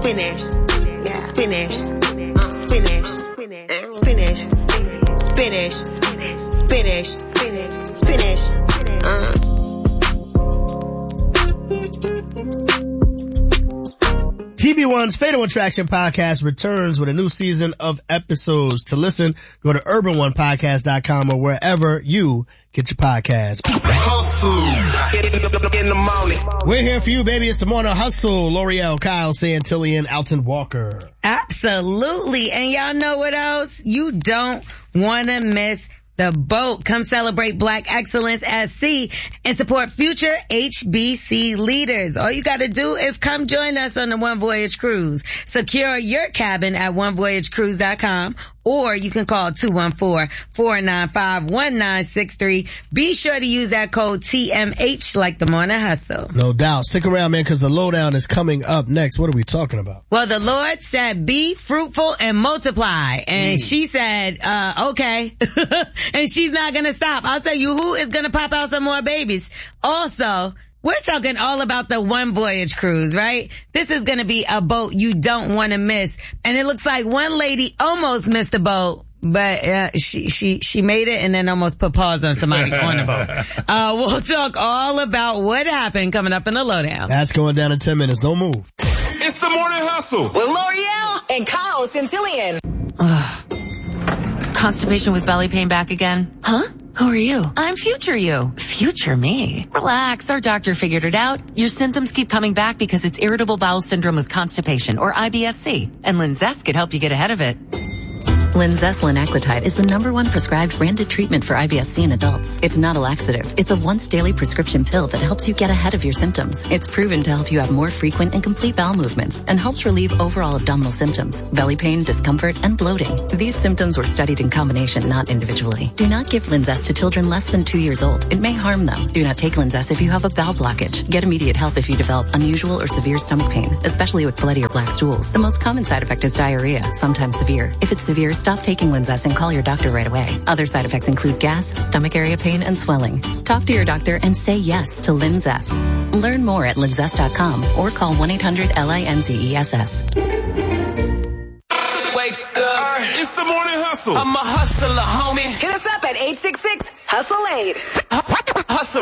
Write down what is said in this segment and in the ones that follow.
Spinach. Spinach. Spinach. Spinach. Spinach. Spinach. Spinach. TV1's Fatal Attraction podcast returns with a new season of episodes. To go to urban1podcast.com or wherever you get your podcasts. In the morning. We're here for you, baby. It's the Morning Hustle. L'Oreal, Kyle, Santillian, Alton Walker. Absolutely. And y'all know what else? You don't want to miss the boat. Come celebrate Black excellence at sea and support future HBC leaders. All you got to do is come join us on the One Voyage Cruise. Secure your cabin at onevoyagecruise.com, or you can call 214-495-1963. Be sure to use that code TMH like the Morning Hustle. No doubt. Stick around, man, because the lowdown is coming up next. What are we talking about? Well, the Lord said, be fruitful and multiply. And she said, okay. And she's not going to stop. I'll tell you who is going to pop out some more babies. Also, we're talking all about the One Voyage Cruise, right? This is going to be a boat you don't want to miss. And it looks like one lady almost missed the boat, but she made it and then almost put pause on somebody on the boat. We'll talk all about what happened coming up in the lowdown. That's going down in 10 minutes. Don't move. It's the Morning Hustle with L'Oreal and Kyle Santillian. Constipation with belly pain back again? Huh? Who are you? I'm future you. Future me? Relax, our doctor figured it out. Your symptoms keep coming back because it's irritable bowel syndrome with constipation, or IBS-C, and Linzess could help you get ahead of it. Linzess linaclotide is the #1 prescribed branded treatment for IBS-C in adults. It's not a laxative. It's a once daily prescription pill that helps you get ahead of your symptoms. It's proven to help you have more frequent and complete bowel movements and helps relieve overall abdominal symptoms, belly pain, discomfort, and bloating. These symptoms were studied in combination, not individually. Do not give Linzess to children less than 2 years old. It may harm them. Do not take Linzess if you have a bowel blockage. Get immediate help if you develop unusual or severe stomach pain, especially with bloody or black stools. The most common side effect is diarrhea, sometimes severe. If it's severe, stop taking Linzess and call your doctor right away. Other side effects include gas, stomach area pain, and swelling. Talk to your doctor and say yes to Linzess. Learn more at linzess.com or call 1-800-LINZESS. Wake up. It's the Morning Hustle. I'm a hustler, homie. Hit us up at 866-HUSTLE-8. Hustle.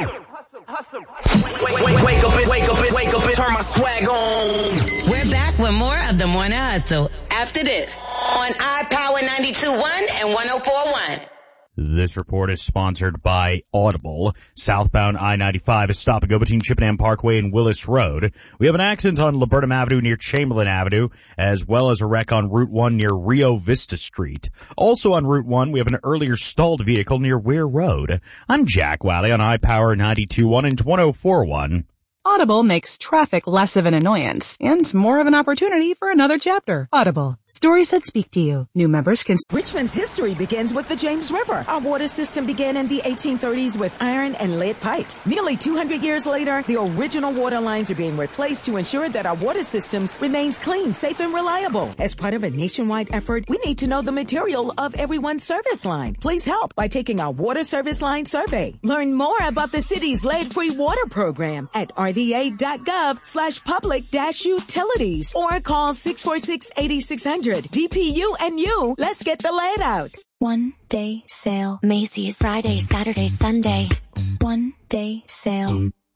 Wake up and turn my swag on. We're back with more of the Morning Hustle after this on iPower 92.1 and 104.1. This report is sponsored by Audible. Southbound I-95 is stop and go between Chippenham Parkway and Willis Road. We have an accident on Laburnum Avenue near Chamberlain Avenue, as well as a wreck on Route 1 near Rio Vista Street. Also on Route 1, we have an earlier stalled vehicle near Weir Road. I'm Jack Wally on iPower 92.1 and 104.1. Audible makes traffic less of an annoyance and more of an opportunity for another chapter. Audible. Stories that speak to you. New members can... Richmond's history begins with the James River. Our water system began in the 1830s with iron and lead pipes. Nearly 200 years later, the original water lines are being replaced to ensure that our water systems remains clean, safe, and reliable. As part of a nationwide effort, we need to know the material of everyone's service line. Please help by taking our water service line survey. Learn more about the city's lead-free water program at rda.gov/public-utilities or call 646-8600. DPU and you, let's get the lead out. 1 day sale. Macy's. Friday, Saturday, Sunday. 1 day sale.